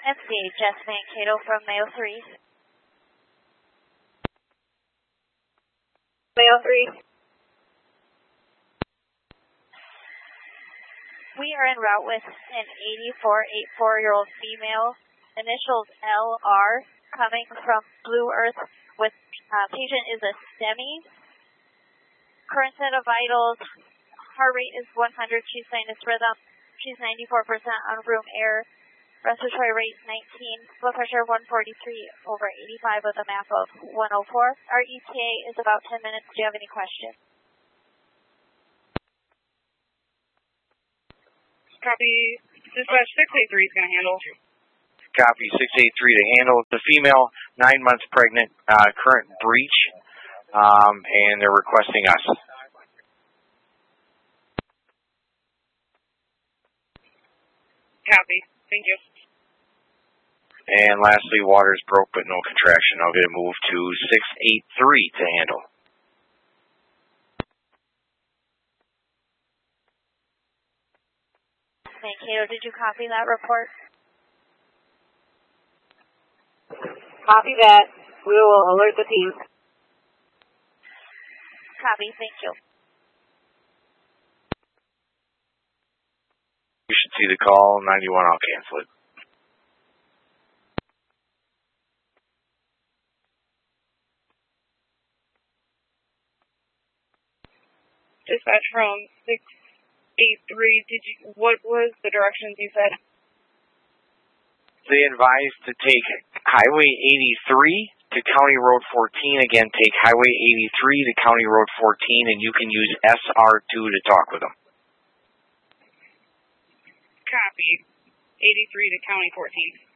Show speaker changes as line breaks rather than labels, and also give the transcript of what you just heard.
MCHS Mankato from Mayo 3.
Mayo 3.
We are en route with an 84-year-old female, initials LR, coming from Blue Earth with patient is a STEMI. Current set of vitals, heart rate is 100, she's sinus rhythm, she's 94% on room air, respiratory rate 19, blood pressure 143/85 with a MAP of 104. Our ETA is about 10 minutes. Do you have any questions?
Copy. Dispatch 683 is going to handle.
Copy 683 to handle. The female, 9 months pregnant, current breach, and they're requesting us.
Copy. Thank you.
And lastly, water's broke but no contraction. I'll get a move to 683 to handle.
Mankato, did you copy that report?
Copy that. We will alert the team.
Copy, thank you.
You should see the call. 91, I'll cancel it.
Dispatch from 683. What was the directions you said?
They advised to take Highway 83 to County Road 14. Again, take Highway 83 to County Road 14, and you can use SR2 to talk with them.
Copy. 83 to County 14.